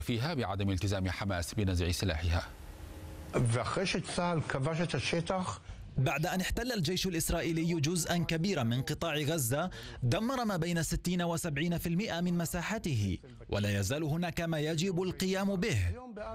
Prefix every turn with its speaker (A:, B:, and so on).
A: فيها بعدم التزام حماس بنزع سلاحها.
B: بعد أن احتل الجيش الإسرائيلي جزءا كبيرا من قطاع غزة، دمر ما بين 60 و70% من مساحته، ولا يزال هناك ما يجب القيام به.